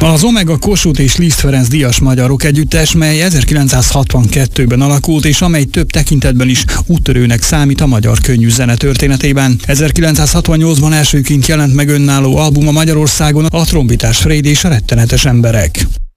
Az Omega, Kossuth és Liszt Ferenc díjas magyarok együttes, mely 1962-ben alakult, és amely több tekintetben is úttörőnek számít a magyar könnyűzene történetében. 1968-ban elsőként jelent meg önálló albuma Magyarországon, a Trombitás Fréd és a Rettenetes emberek.